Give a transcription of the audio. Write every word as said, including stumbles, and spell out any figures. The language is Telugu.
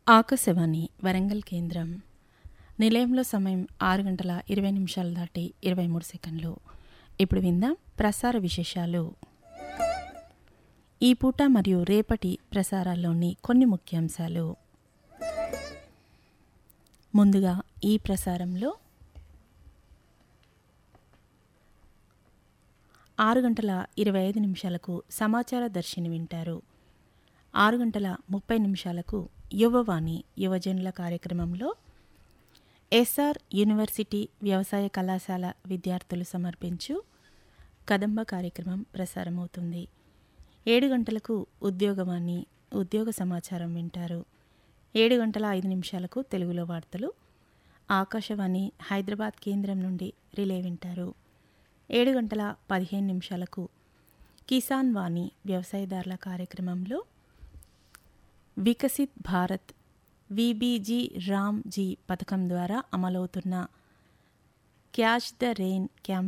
ఆకాశవాణి వరంగల్ కేంద్రం. నిలయంలో సమయం ఆరు గంటల ఇరవై నిమిషాలు దాటి ఇరవై మూడు సెకండ్లు. ఇప్పుడు విందాం ప్రసార విశేషాలు. ఈ పూట మరియు రేపటి ప్రసారాల్లోని కొన్ని ముఖ్యాంశాలు. ముందుగా ఈ ప్రసారంలో ఆరు గంటల ఇరవై ఐదు నిమిషాలకు సమాచార దర్శిని వింటారు. ఆరు గంటల ముప్పై నిమిషాలకు యువవాణి యువజనుల కార్యక్రమంలో ఎస్ఆర్ యూనివర్సిటీ వ్యవసాయ కళాశాల విద్యార్థులు సమర్పించు కదంబ కార్యక్రమం ప్రసారమవుతుంది. ఏడు గంటలకు ఉద్యోగవాణి ఉద్యోగ సమాచారం వింటారు. ఏడు గంటల ఐదు నిమిషాలకు తెలుగులో వార్తలు ఆకాశవాణి హైదరాబాద్ కేంద్రం నుండి రిలే వింటారు. ఏడు గంటల పదిహేను నిమిషాలకు కిసాన్ వాణి వ్యవసాయదారుల కార్యక్రమంలో వికసిత్ భారత్ విబీజీ రామ్ జీ పథకం ద్వారా అమలవుతున్న క్యాచ్ ద రెయిన్ క్యాంప్